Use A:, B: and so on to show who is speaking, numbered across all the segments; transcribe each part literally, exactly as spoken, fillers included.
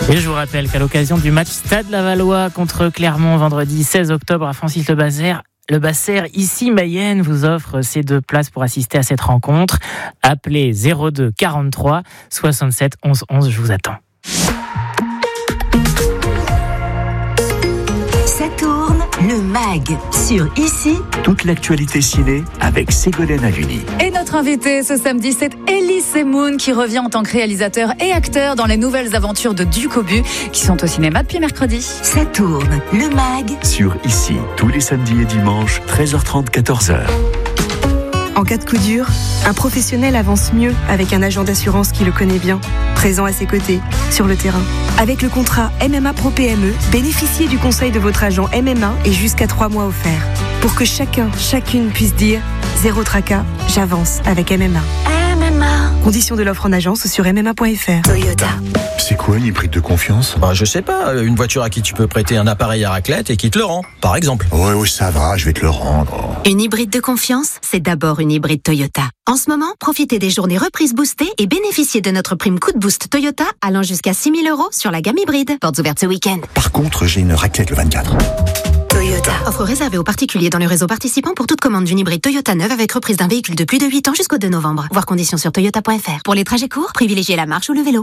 A: Et je vous rappelle qu'à l'occasion du match Stade Lavallois contre Clermont vendredi seize octobre à Francis Le Basser, Le Basser, ici Mayenne, vous offre ces deux places pour assister à cette rencontre. Appelez zéro deux quarante-trois soixante-sept onze onze, je vous attends.
B: Ça tourne, le mag sur Ici.
C: Toute l'actualité ciné avec Ségolène Haluni.
D: Et notre invité ce samedi, c'est Elie Semoun qui revient en tant que réalisateur et acteur dans les nouvelles aventures de Duc Aubu qui sont au cinéma depuis mercredi.
B: Ça tourne, le mag
C: Sur Ici, tous les samedis et dimanches, treize heures trente, quatorze heures.
E: En cas de coup dur, un professionnel avance mieux avec un agent d'assurance qui le connaît bien, présent à ses côtés, sur le terrain. Avec le contrat M M A Pro P M E, bénéficiez du conseil de votre agent M M A et jusqu'à trois mois offerts. Pour que chacun, chacune puisse dire « Zéro tracas, j'avance avec M M A ».
B: M M A.
E: Conditions de l'offre en agence sur m m a point f r.
B: Toyota.
F: C'est quoi une hybride de confiance ?
G: Bah, je sais pas, une voiture à qui tu peux prêter un appareil à raclette et qui te le rend, par exemple.
F: Ouais, ouais, ça va, je vais te le rendre.
H: Une hybride de confiance, c'est d'abord une hybride Toyota. En ce moment, profitez des journées reprises boostées et bénéficiez de notre prime coup de boost Toyota allant jusqu'à six mille euros sur la gamme hybride. Portes ouvertes ce week-end.
F: Par contre, j'ai une raclette le vingt-quatre.
B: Toyota.
H: Offre réservée aux particuliers dans le réseau participant pour toute commande d'une hybride Toyota neuve avec reprise d'un véhicule de plus de huit ans jusqu'au deux novembre. Voir conditions sur toyota point f r. Pour les trajets courts, privilégiez la marche ou le vélo.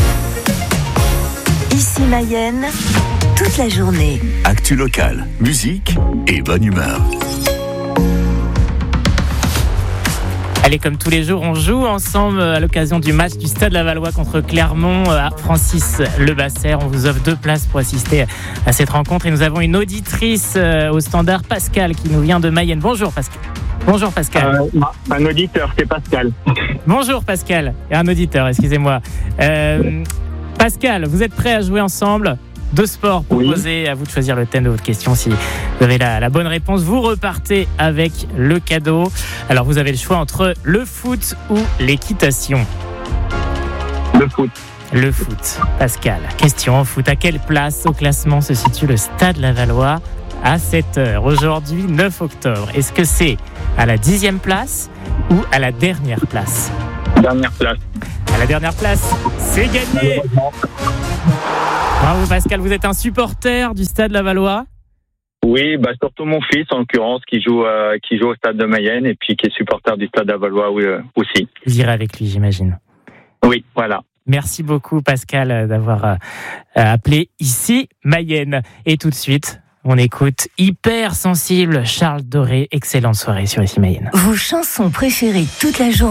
B: Ici Mayenne, toute la journée.
C: Actu locale, musique et bonne humeur.
A: Allez, comme tous les jours, on joue ensemble à l'occasion du match du Stade Lavallois contre Clermont à Francis Le Basser. On vous offre deux places pour assister à cette rencontre et nous avons une auditrice au standard, Pascal, qui nous vient de Mayenne. Bonjour Pascal. Bonjour Pascal.
I: Euh, un auditeur, c'est Pascal.
A: Bonjour Pascal. Et un auditeur, excusez-moi. Euh, Pascal, vous êtes prêts à jouer ensemble ? Deux sports proposés, oui. À vous de choisir le thème de votre question. Si vous avez la, la bonne réponse, vous repartez avec le cadeau. Alors vous avez le choix entre le foot ou l'équitation.
I: Le foot.
A: Le foot. Pascal, question en foot. À quelle place au classement se situe le Stade Lavallois à sept heures, aujourd'hui neuf octobre? Est-ce que c'est à la dixième place ou à la dernière place?
I: Dernière place.
A: À la dernière place, c'est gagné. Bravo Pascal, vous êtes un supporter du Stade Lavallois?
I: Oui, bah surtout mon fils en l'occurrence qui joue euh, qui joue au Stade de Mayenne et puis qui est supporter du Stade Lavallois oui, euh, aussi.
A: Vous irez avec lui, j'imagine.
I: Oui, voilà.
A: Merci beaucoup Pascal d'avoir euh, appelé ici Mayenne. Et tout de suite, on écoute Hyper Sensible, Charles Doré. Excellente soirée sur ici Mayenne.
B: Vos chansons préférées toute la journée.